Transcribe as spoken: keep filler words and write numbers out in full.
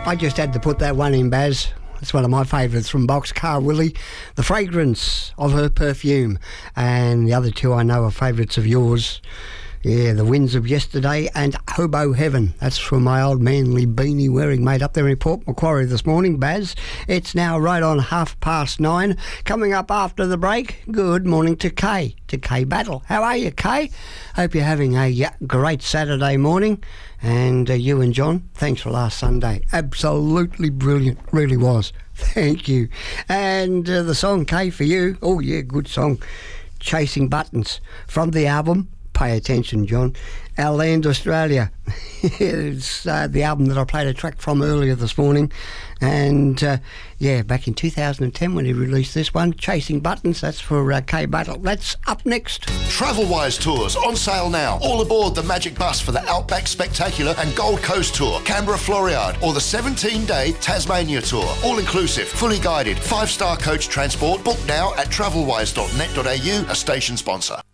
I just had to put that one in, Baz. It's one of my favourites from Boxcar Willie. The fragrance of her perfume. And the other two I know are favourites of yours. Yeah, The Winds of Yesterday and Hobo Heaven. That's from my old manly beanie wearing mate up there in Port Macquarie this morning, Baz. It's now right on half past nine. Coming up after the break, good morning to Kay, to Kay Battle. How are you, Kay? Hope you're having a yeah, great Saturday morning. And uh, you and John, thanks for last Sunday. Absolutely brilliant, really was. Thank you. And uh, the song, Kay, for you. Oh, yeah, good song. Chasing Buttons from the album. Pay attention, John. Our Land, Australia. It's uh, the album that I played a track from earlier this morning. And, uh, yeah, back in two thousand ten when he released this one, Chasing Buttons, that's for uh, Kay Battle. That's up next. Travelwise Tours on sale now. All aboard the Magic Bus for the Outback Spectacular and Gold Coast Tour, Canberra Floriade, or the seventeen-day Tasmania Tour. All inclusive, fully guided, five-star coach transport. Book now at travelwise dot net dot a u, a station sponsor.